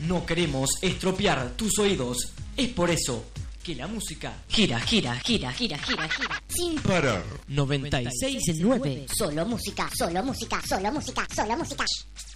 No queremos estropear tus oídos. Es por eso que la música gira. Sin parar. 96.9. Solo música.